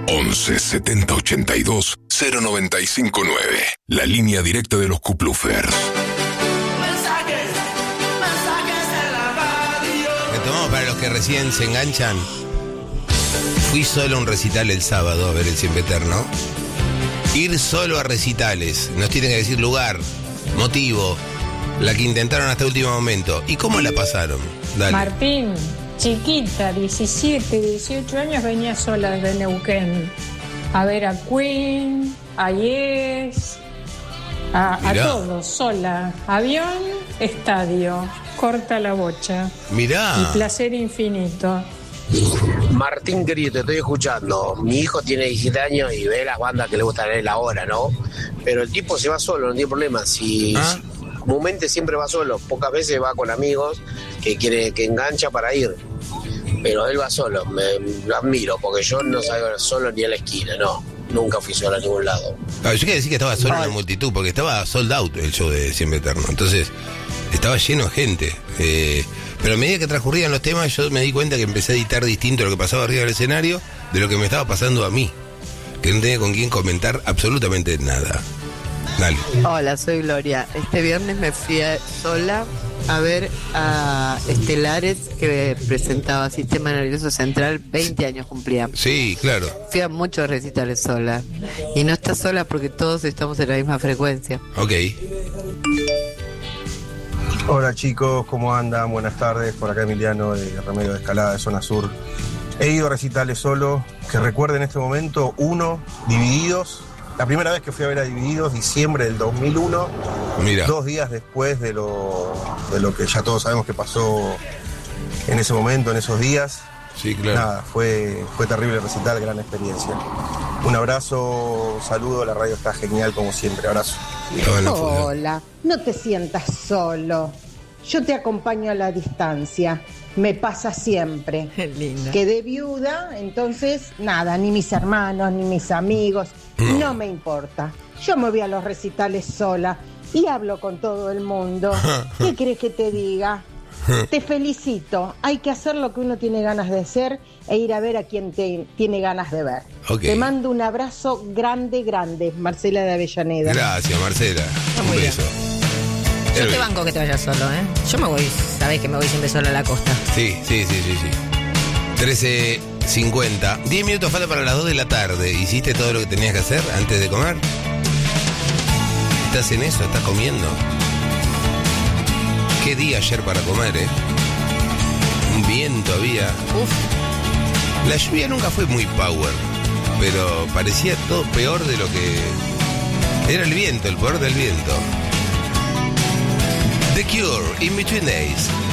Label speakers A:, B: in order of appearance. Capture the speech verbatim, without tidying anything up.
A: once setenta ochenta y dos cero noventa y cinco nueve. La línea directa de los Kuplufers.
B: Retomamos para los que recién se enganchan. Fui solo a un recital el sábado a ver el Siempre Eterno. Ir solo a recitales. Nos tienen que decir lugar, motivo, la que intentaron hasta el último momento. ¿Y cómo la pasaron? Dale.
C: Martín, chiquita, diecisiete, dieciocho años, venía sola desde Neuquén a ver a Queen, a Yes, a, a todos, sola. Avión, estadio, corta la bocha.
B: Mirá.
C: Y placer infinito.
D: Martín, querido, te estoy escuchando. Mi hijo tiene diecisiete años y ve las bandas que le gustan a él ahora, ¿no? Pero el tipo se va solo, no tiene problema. Si,
B: ¿Ah?
D: si comúnmente siempre va solo, pocas veces va con amigos que quiere que engancha para ir. Pero él va solo, me lo admiro, porque yo no salgo solo ni a la esquina, no. Nunca fui solo a ningún lado.
B: Ah, yo quería decir que estaba solo en la multitud, porque estaba sold out el show de Siempre Eterno. Entonces, estaba lleno de gente. Eh, pero a medida que transcurrían los temas, yo me di cuenta que empecé a editar distinto lo que pasaba arriba del escenario de lo que me estaba pasando a mí. Que no tenía con quién comentar absolutamente nada. Dale.
E: Hola, soy Gloria. Este viernes me fui a, sola a ver a Estelares, que presentaba Sistema Nervioso Central, veinte años cumplía.
B: Sí, claro.
E: Fui a muchos recitales sola. Y no está sola porque todos estamos en la misma frecuencia.
B: Ok.
F: Hola chicos, ¿cómo andan? Buenas tardes, por acá Emiliano de Remedio de Escalada, de Zona Sur. He ido a recitales solo, que recuerdo en este momento, uno, Divididos. La primera vez que fui a ver a Divididos, diciembre del dos mil uno,
B: Mira.
F: Dos días después de lo, de lo que ya todos sabemos que pasó en ese momento, en esos días.
B: Sí, claro.
F: Nada, fue, fue terrible el recital, gran experiencia. Un abrazo, saludo, la radio está genial como siempre, abrazo.
G: Hola, no te sientas solo. Yo te acompaño a la distancia. Me pasa siempre.
E: Qué lindo.
G: Quedé viuda, entonces nada, ni mis hermanos, ni mis amigos, no. no me importa. Yo me voy a los recitales sola y hablo con todo el mundo. ¿Qué crees que te diga? Te felicito. Hay que hacer lo que uno tiene ganas de hacer e ir a ver a quien te, tiene ganas de ver.
B: Okay.
G: Te mando un abrazo grande, grande. Marcela de Avellaneda.
B: Gracias, Marcela.
H: Está
B: un
H: muy
B: beso.
H: Yo te banco que te vayas solo, ¿eh? Yo me voy, sabés que me voy siempre solo a la costa.
B: Sí, sí, sí, sí, sí. trece cincuenta. diez minutos falta para las dos de la tarde. ¿Hiciste todo lo que tenías que hacer antes de comer? ¿Estás en eso? ¿Estás comiendo? Qué día ayer para comer, ¿eh? Un viento había. Uf. La lluvia nunca fue muy power, pero parecía todo peor de lo que... Era el viento, el poder del viento. The Cure, In Between Days.